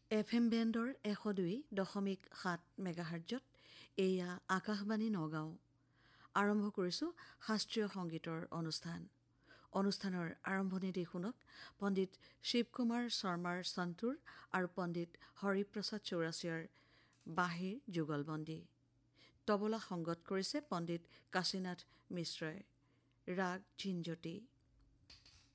FM বেণ্ডৰ 102.7 মেগাহাৰ্জত এয়া আকাশবাণী নগাঁও। আৰম্ভ কৰিছোঁ শাস্ত্ৰীয় সংগীতৰ অনুষ্ঠানৰ আৰম্ভণিতে শুনক পণ্ডিত শিৱকুমাৰ শৰ্মাৰ সন্তুৰ আৰু পণ্ডিত হৰিপ্ৰসাদ চৌৰাচিয়াৰ বাঁহীৰ যুগলবন্দী। তবলা সংগত কৰিছে পণ্ডিত কাশীনাথ মিশ্ৰই। ৰাগ ঝিনঝটি।